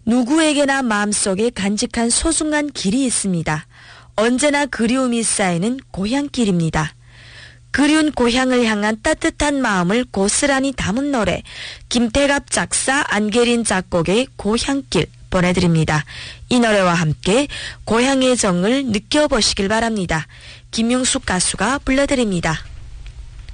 누구에게나 마음속에 간직한 소중한 길이 있습니다. 언제나 그리움이 쌓이는 고향길입니다. 그리운 고향을 향한 따뜻한 마음을 고스란히 담은 노래, 김태갑 작사 안계린 작곡의 고향길 보내드립니다. 이 노래와 함께 고향의 정을 느껴보시길 바랍니다. 김용숙 가수가 불러드립니다.